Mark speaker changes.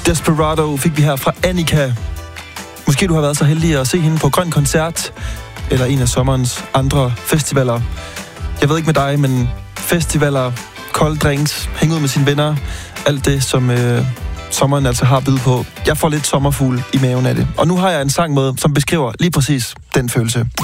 Speaker 1: Desperado fik vi her fra Annika. Måske du har været så heldig at se hende på Grøn Koncert, eller en af sommerens andre festivaler. Jeg ved ikke med dig, men festivaler, kolde drinks, hænge ud med sine venner, alt det, som sommeren altså har bydet på. Jeg får lidt sommerfugl i maven af det. Og nu har jeg en sang med, som beskriver lige præcis den følelse.